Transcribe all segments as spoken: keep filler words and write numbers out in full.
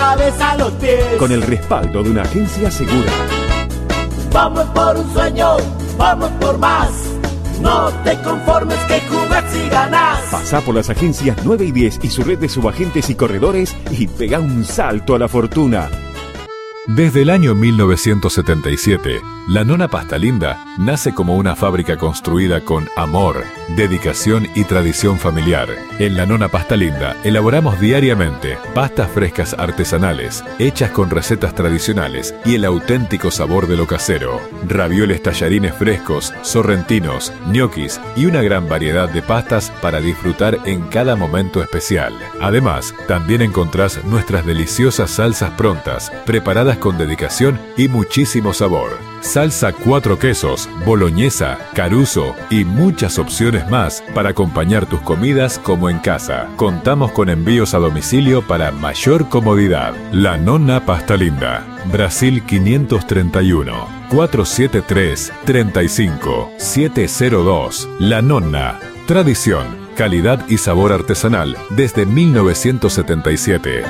cabeza a los pies. Con el respaldo de una agencia segura. Vamos por un sueño, vamos por más. No te conformes que jugás y ganás. Pasá por las agencias nueve y diez y su red de subagentes y corredores y pegá un salto a la fortuna. Desde el año mil novecientos setenta y siete, La Nona Pasta Linda nace como una fábrica construida con amor, dedicación y tradición familiar. En La Nona Pasta Linda elaboramos diariamente pastas frescas artesanales, hechas con recetas tradicionales y el auténtico sabor de lo casero. Ravioles tallarines frescos, sorrentinos, ñoquis y una gran variedad de pastas para disfrutar en cada momento especial. Además, también encontrás nuestras deliciosas salsas prontas, preparadas con dedicación y muchísimo sabor. Salsa cuatro quesos, boloñesa, caruso y muchas opciones más para acompañar tus comidas como en casa. Contamos con envíos a domicilio para mayor comodidad. La Nona Pasta Linda, Brasil quinientos treinta y uno, cuatrocientos setenta y tres, treinta y cinco, setecientos dos. La Nonna, tradición, calidad y sabor artesanal desde mil novecientos setenta y siete.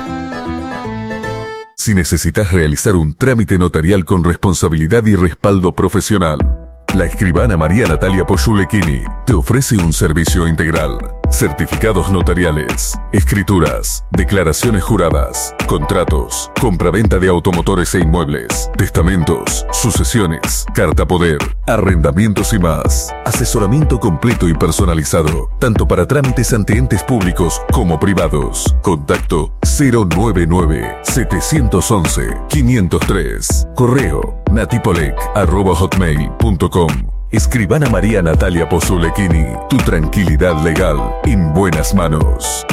Si necesitas realizar un trámite notarial con responsabilidad y respaldo profesional, la escribana María Natalia Poyulekini te ofrece un servicio integral. Certificados notariales, escrituras, declaraciones juradas, contratos, compraventa de automotores e inmuebles, testamentos, sucesiones, carta poder, arrendamientos y más. Asesoramiento completo y personalizado, tanto para trámites ante entes públicos como privados. Contacto cero nueve nueve, siete uno uno, cinco cero tres. Correo natipolec arroba hotmail punto com. Escribana María Natalia Poyulekini, tu tranquilidad legal en buenas manos.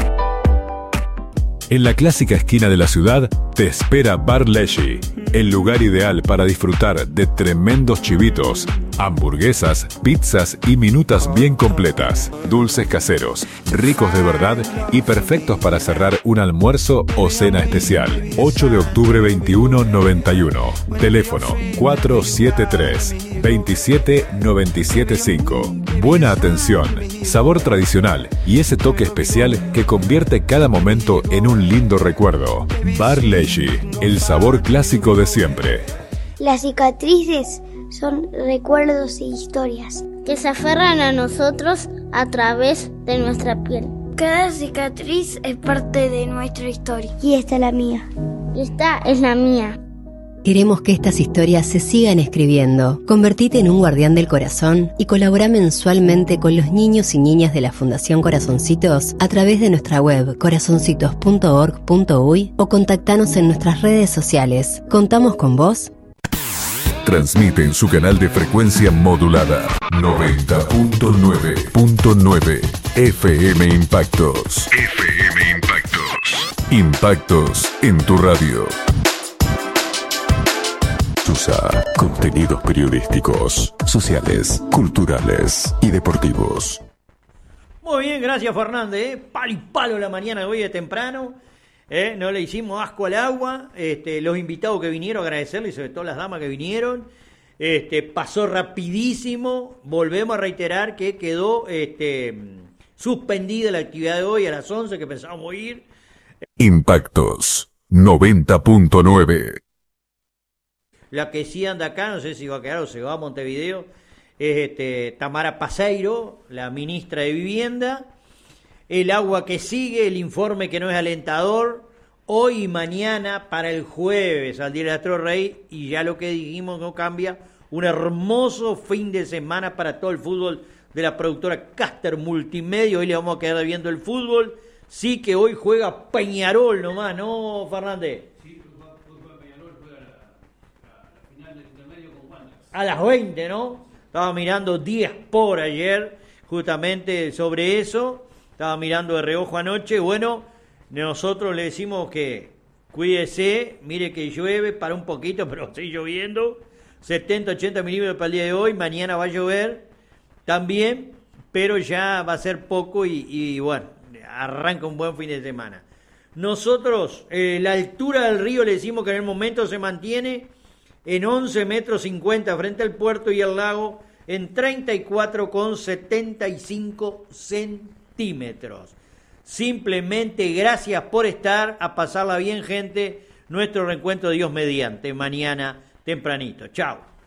En la clásica esquina de la ciudad te espera Bar Leshy, el lugar ideal para disfrutar de tremendos chivitos, hamburguesas, pizzas y minutas bien completas, dulces caseros, ricos de verdad y perfectos para cerrar un almuerzo o cena especial. ocho de octubre veintiuno noventa y uno. Teléfono cuatro siete tres, veintisiete noventa y siete cinco. Buena atención, sabor tradicional y ese toque especial que convierte cada momento en un lindo recuerdo. Bar Leshy, el sabor clásico de siempre. Las cicatrices son recuerdos e historias que se aferran a nosotros a través de nuestra piel. Cada cicatriz es parte de nuestra historia. Y esta es la mía. Y esta es la mía. Queremos que estas historias se sigan escribiendo. Convertite en un guardián del corazón y colabora mensualmente con los niños y niñas de la Fundación Corazoncitos a través de nuestra web corazoncitos punto org punto uy o contactanos en nuestras redes sociales. ¿Contamos con vos? Transmite en su canal de frecuencia modulada noventa punto nueve punto nueve F M Impactos. F M Impactos. Impactos en tu radio. Susa, contenidos periodísticos, sociales, culturales y deportivos. Muy bien, gracias Fernández, ¿eh? Palo y palo la mañana de hoy de temprano, ¿eh? No le hicimos asco al agua, este, los invitados que vinieron, agradecerles, sobre todo las damas que vinieron, este, pasó rapidísimo, volvemos a reiterar que quedó este, suspendida la actividad de hoy a las once que pensábamos ir. Impactos noventa punto nueve. La que sí anda acá, no sé si va a quedar o se va a Montevideo, es este, Tamara Paseiro, la ministra de Vivienda. El agua que sigue, el informe que no es alentador, hoy y mañana para el jueves al Día del Astro Rey, y ya lo que dijimos no cambia, un hermoso fin de semana para todo el fútbol de la productora Caster Multimedia. Hoy le vamos a quedar viendo el fútbol, sí que hoy juega Peñarol nomás, ¿no, Fernández? A las veinte, ¿no? Estaba mirando diez por ayer, justamente sobre eso. Estaba mirando de reojo anoche. Bueno, nosotros le decimos que cuídese, mire que llueve, para un poquito, pero sigue lloviendo. setenta, ochenta milímetros para el día de hoy. Mañana va a llover también, pero ya va a ser poco y, y bueno, arranca un buen fin de semana. Nosotros, eh, la altura del río le decimos que en el momento se mantiene en once metros cincuenta frente al puerto y el lago en treinta y cuatro con setenta y cinco centímetros. Simplemente gracias por estar, a pasarla bien, gente. Nuestro reencuentro, Dios mediante, mañana tempranito. Chao.